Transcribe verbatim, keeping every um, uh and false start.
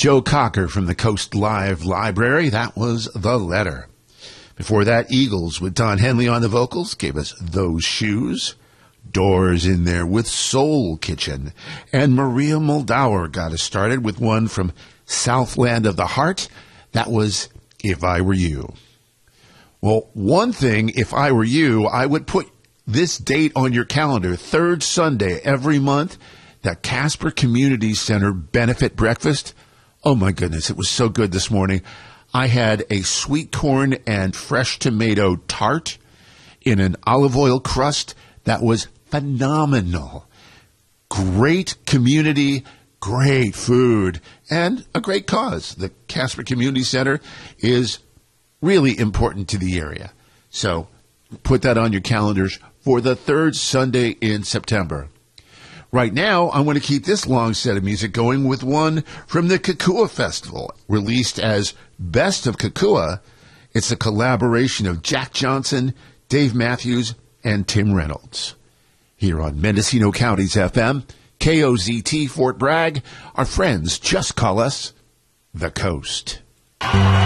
Joe Cocker from the Coast Live Library. That was The Letter. Before that, Eagles with Don Henley on the vocals gave us Those Shoes. Doors in there with Soul Kitchen. And Maria Muldaur got us started with one from Southland of the Heart. That was If I Were You. Well, one thing, if I were you, I would put this date on your calendar, third Sunday every month, the Casper Community Center benefit breakfast. Oh my goodness, it was so good this morning. I had a sweet corn and fresh tomato tart in an olive oil crust that was phenomenal. Great community, great food, and a great cause. The Casper Community Center is really important to the area. So put that on your calendars for the third Sunday in September. Right now, I want to keep this long set of music going with one from the Kukua Festival, released as Best of Kukua. It's a collaboration of Jack Johnson, Dave Matthews, and Tim Reynolds. Here on Mendocino County's F M, K O Z T Fort Bragg, our friends just call us The Coast.